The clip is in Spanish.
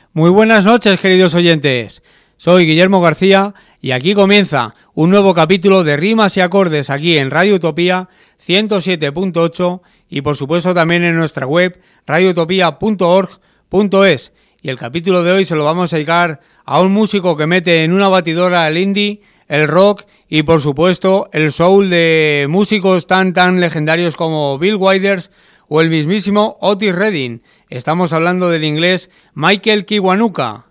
Muy buenas noches, queridos oyentes. Soy Guillermo García y aquí comienza un nuevo capítulo de Rimas y Acordes aquí en Radio Utopía 107.8 y por supuesto también en nuestra web radioutopia.org.es. Y el capítulo de hoy se lo vamos a dedicar a un músico que mete en una batidora el indie, el rock y por supuesto el soul de músicos tan legendarios como Bill Withers o el mismísimo Otis Redding. Estamos hablando del inglés Michael Kiwanuka.